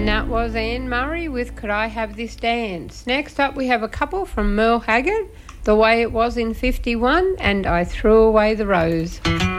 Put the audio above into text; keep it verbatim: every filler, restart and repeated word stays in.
And that was Anne Murray with Could I Have This Dance. Next up we have a couple from Merle Haggard, The Way It Was in fifty-one and I Threw Away the Rose.